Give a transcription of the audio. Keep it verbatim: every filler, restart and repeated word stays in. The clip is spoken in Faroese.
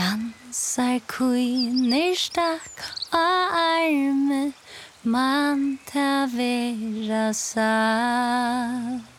Dansar kvinner stakk av armen, man ta vera sa.